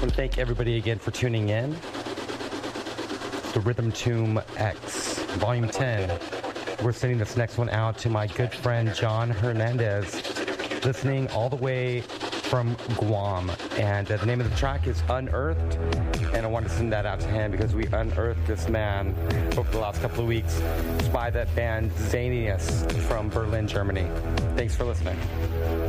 want to thank everybody again for tuning in. The Rhythm Tomb X, Volume 10. We're sending this next one out to my good friend John Hernandez, listening all the way from Guam. And the name of the track is Unearthed. And I want to send that out to him because we unearthed this man over the last couple of weeks by that band Zanius from Berlin, Germany. Thanks for listening.